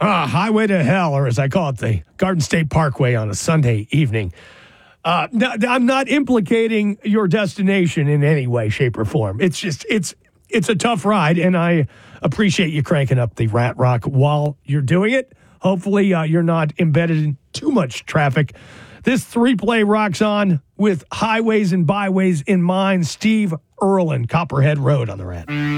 Highway to Hell, or as I call it, the Garden State Parkway on a Sunday evening. I'm not implicating your destination in any way, shape, or form. It's just, it's a tough ride, and I appreciate you cranking up the Rat Rock while you're doing it. Hopefully, you're not embedded in too much traffic. This three-play rocks on with highways and byways in mind. Steve Earlin, Copperhead Road on the Rat.